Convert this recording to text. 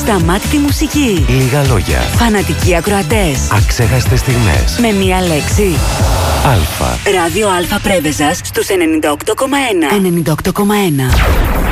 Ασταμάτητη μουσική. Λίγα λόγια. Φανατικοί ακροατές. Αξέχαστες στιγμές. Με μία λέξη. Αλφα. Ράδιο Αλφα Πρέβεζας στους 98,1. 98,1.